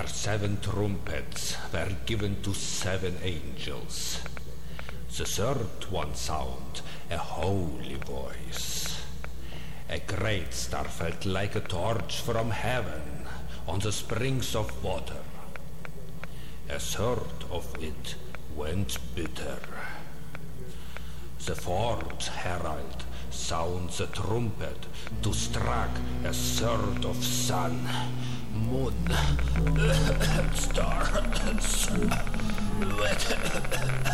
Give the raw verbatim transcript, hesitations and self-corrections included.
where seven trumpets were given to seven angels. The third one sound a holy voice. A great star felt like a torch from heaven on the springs of water. A third of it went bitter. The fourth herald sounds a trumpet to strike a third of sun, moon, stars,